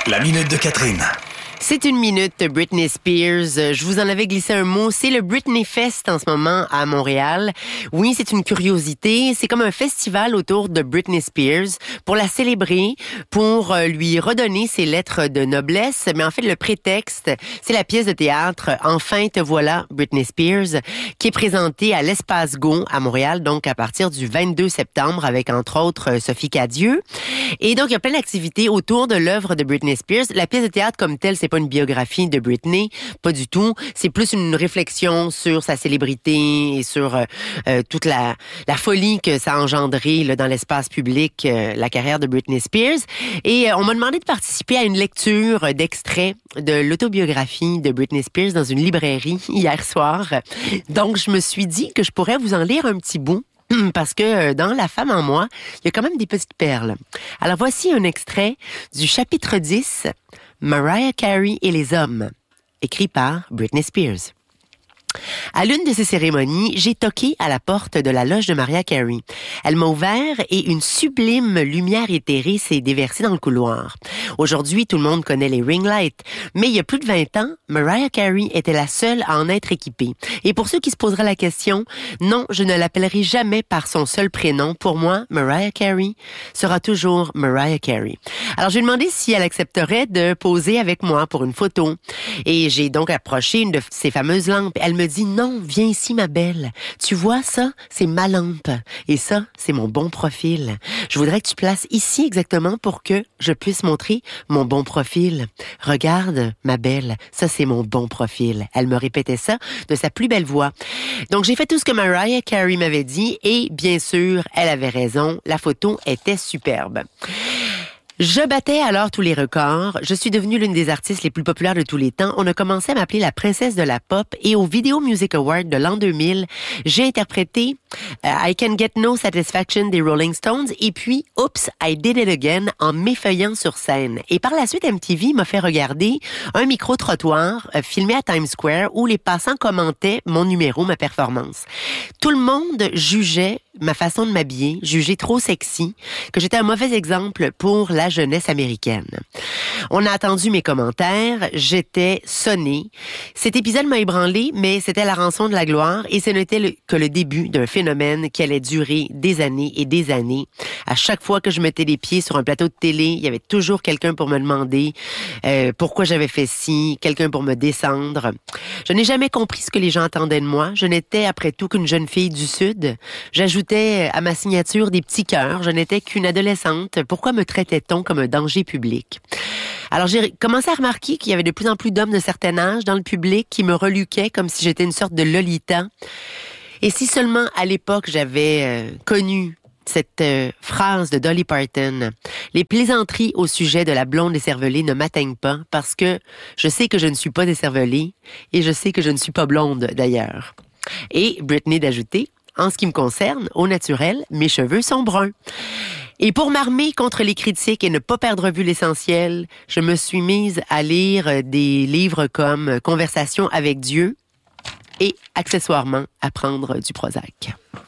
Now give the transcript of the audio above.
La minute de Catherine. C'est une minute de Britney Spears. Je vous en avais glissé un mot. C'est le Britney Fest en ce moment à Montréal. Oui, c'est une curiosité. C'est comme un festival autour de Britney Spears pour la célébrer, pour lui redonner ses lettres de noblesse. Mais en fait, le prétexte, c'est la pièce de théâtre « Enfin te voilà, Britney Spears » qui est présentée à l'Espace Go à Montréal, donc à partir du 22 septembre avec entre autres Sophie Cadieux. Et donc, il y a plein d'activités autour de l'œuvre de Britney Spears. La pièce de théâtre comme telle, c'est pas une biographie de Britney, pas du tout. C'est plus une réflexion sur sa célébrité et sur toute la folie que ça a engendré là, dans l'espace public, la carrière de Britney Spears. Et on m'a demandé de participer à une lecture d'extraits de l'autobiographie de Britney Spears dans une librairie hier soir. Donc, je me suis dit que je pourrais vous en lire un petit bout. Parce que dans La femme en moi, il y a quand même des petites perles. Alors voici un extrait du chapitre 10, Mariah Carey et les hommes, écrit par Britney Spears. À l'une de ces cérémonies, j'ai toqué à la porte de la loge de Mariah Carey. Elle m'a ouvert et une sublime lumière éthérée s'est déversée dans le couloir. Aujourd'hui, tout le monde connaît les ring lights, mais il y a plus de 20 ans, Mariah Carey était la seule à en être équipée. Et pour ceux qui se poseraient la question, non, je ne l'appellerai jamais par son seul prénom. Pour moi, Mariah Carey sera toujours Mariah Carey. Alors, j'ai demandé si elle accepterait de poser avec moi pour une photo. Et j'ai donc approché une de ces fameuses lampes. Elle me dit, non, viens ici, ma belle. Tu vois, ça, c'est ma lampe. Et ça, c'est mon bon profil. Je voudrais que tu places ici exactement pour que je puisse montrer mon bon profil. Regarde, ma belle, ça, c'est mon bon profil. Elle me répétait ça de sa plus belle voix. Donc, j'ai fait tout ce que Mariah Carey m'avait dit et, bien sûr, elle avait raison. La photo était superbe. Je battais alors tous les records. Je suis devenue l'une des artistes les plus populaires de tous les temps. On a commencé à m'appeler la princesse de la pop et au Video Music Award de l'an 2000, j'ai interprété I Can Get No Satisfaction des Rolling Stones et puis Oops, I Did It Again en m'effeuillant sur scène. Et par la suite, MTV m'a fait regarder un micro-trottoir filmé à Times Square où les passants commentaient mon numéro, ma performance. Tout le monde jugeait ma façon de m'habiller, jugeait trop sexy, que j'étais un mauvais exemple pour la jeunesse américaine. On a attendu mes commentaires, j'étais sonnée. Cet épisode m'a ébranlé, mais c'était la rançon de la gloire et ce n'était que le début d'un phénomène qui allait durer des années et des années. À chaque fois que je mettais les pieds sur un plateau de télé, il y avait toujours quelqu'un pour me demander pourquoi j'avais fait ci, quelqu'un pour me descendre. Je n'ai jamais compris ce que les gens attendaient de moi. Je n'étais après tout qu'une jeune fille du Sud. J'ajoutais à ma signature des petits cœurs. Je n'étais qu'une adolescente. Pourquoi me traitait-on comme un danger public? Alors, j'ai commencé à remarquer qu'il y avait de plus en plus d'hommes de certain âge dans le public qui me reluquaient comme si j'étais une sorte de Lolita. Et si seulement à l'époque j'avais connu cette phrase de Dolly Parton, les plaisanteries au sujet de la blonde décervelée ne m'atteignent pas parce que je sais que je ne suis pas décervelée et je sais que je ne suis pas blonde d'ailleurs. Et Britney d'ajouter, en ce qui me concerne, au naturel, mes cheveux sont bruns. Et pour m'armer contre les critiques et ne pas perdre vue l'essentiel, je me suis mise à lire des livres comme Conversation avec Dieu et accessoirement à prendre du Prozac.